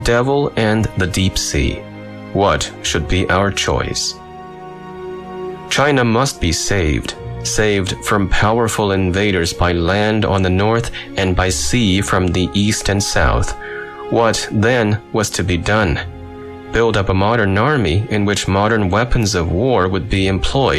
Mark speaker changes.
Speaker 1: devil and the deep sea. What should be our choice? China must be saved from powerful invaders by land on the north and by sea from the east and south. What, then, was to be done? Build up a modern army in which modern weapons of war would be employed